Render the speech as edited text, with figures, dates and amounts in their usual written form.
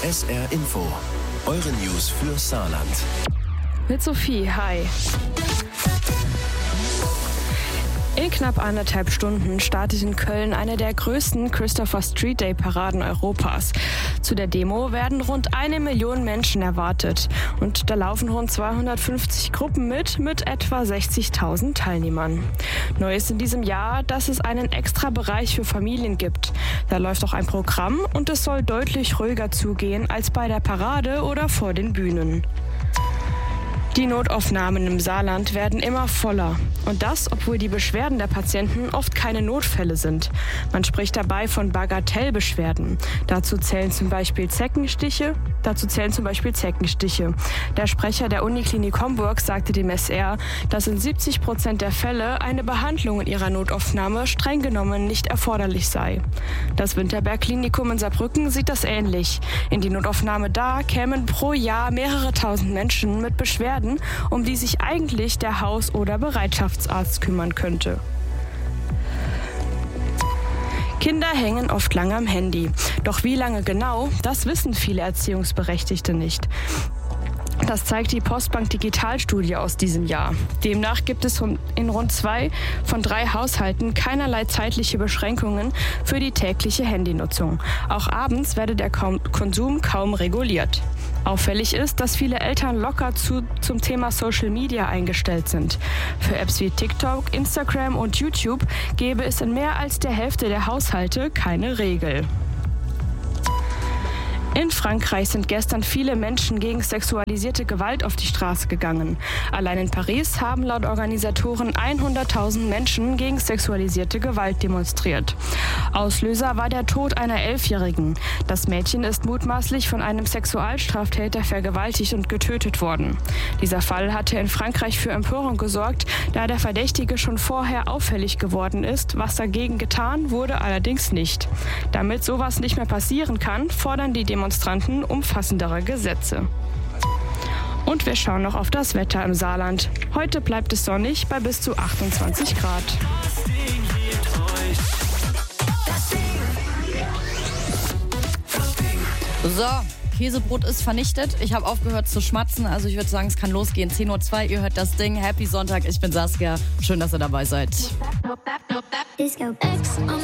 SR Info, eure News für Saarland. Mit Sophie, hi. In knapp 1,5 Stunden startet in Köln eine der größten Christopher Street Day Paraden Europas. Zu der Demo werden rund 1 Million Menschen erwartet. Und da laufen rund 250 Gruppen mit etwa 60.000 Teilnehmern. Neu ist in diesem Jahr, dass es einen extra Bereich für Familien gibt. Da läuft auch ein Programm und es soll deutlich ruhiger zugehen als bei der Parade oder vor den Bühnen. Die Notaufnahmen im Saarland werden immer voller. Und das, obwohl die Beschwerden der Patienten oft keine Notfälle sind. Man spricht dabei von Bagatellbeschwerden. Dazu zählen zum Beispiel Zeckenstiche. Der Sprecher der Uniklinik Homburg sagte dem SR, dass in 70% der Fälle eine Behandlung in ihrer Notaufnahme streng genommen nicht erforderlich sei. Das Winterberg-Klinikum in Saarbrücken sieht das ähnlich. In die Notaufnahme da kämen pro Jahr mehrere tausend Menschen mit Beschwerden, um die sich eigentlich der Haus- oder Bereitschaftsarzt kümmern könnte. Kinder hängen oft lange am Handy. Doch wie lange genau, das wissen viele Erziehungsberechtigte nicht. Das zeigt die Postbank Digitalstudie aus diesem Jahr. Demnach gibt es in rund 2 von 3 Haushalten keinerlei zeitliche Beschränkungen für die tägliche Handynutzung. Auch abends werde der Konsum kaum reguliert. Auffällig ist, dass viele Eltern locker zum Thema Social Media eingestellt sind. Für Apps wie TikTok, Instagram und YouTube gäbe es in mehr als der Hälfte der Haushalte keine Regel. In Frankreich sind gestern viele Menschen gegen sexualisierte Gewalt auf die Straße gegangen. Allein in Paris haben laut Organisatoren 100.000 Menschen gegen sexualisierte Gewalt demonstriert. Auslöser war der Tod einer 11-Jährigen. Das Mädchen ist mutmaßlich von einem Sexualstraftäter vergewaltigt und getötet worden. Dieser Fall hatte in Frankreich für Empörung gesorgt, da der Verdächtige schon vorher auffällig geworden ist. Was dagegen getan wurde allerdings nicht. Damit sowas nicht mehr passieren kann, fordern die Demonstranten umfassendere Gesetze. Und wir schauen noch auf das Wetter im Saarland. Heute bleibt es sonnig bei bis zu 28 Grad. So, Käsebrot ist vernichtet. Ich habe aufgehört zu schmatzen, also ich würde sagen, es kann losgehen. 10:02 Uhr, ihr hört das Ding. Happy Sonntag, ich bin Saskia. Schön, dass ihr dabei seid. Disco X on